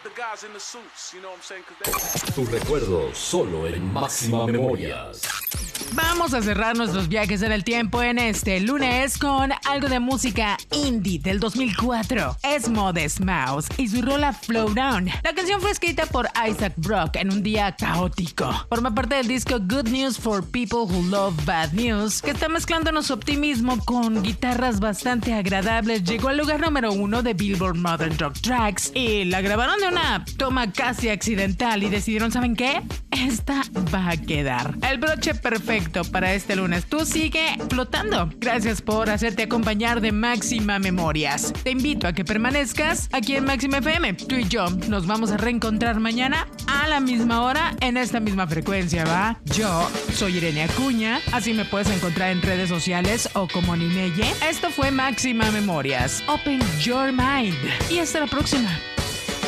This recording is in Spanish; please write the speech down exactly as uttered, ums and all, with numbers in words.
Tu recuerdo solo en Máxima Memorias. Vamos a cerrar nuestros viajes en el tiempo en este lunes con algo de música indie del dos mil cuatro. Es Modest Mouse y su rola Flow Down. La canción fue escrita por Isaac Brock en un día caótico. Forma parte del disco Good News for People Who Love Bad News, que está mezclándonos optimismo con guitarras bastante agradables. Llegó al lugar número uno de Billboard Modern Rock Tracks y la grabaron de una toma casi accidental y decidieron, ¿saben qué? Esta va a quedar. El broche perfecto para este lunes. Tú sigue flotando. Gracias por hacerte acompañar de Máxima Memorias. Te invito a que permanezcas aquí en Máxima F M. Tú y yo nos vamos a reencontrar mañana a la misma hora en esta misma frecuencia, ¿va? Yo soy Irene Acuña. Así me puedes encontrar en redes sociales o como Nineye. Esto fue Máxima Memorias. Open your mind. Y hasta la próxima.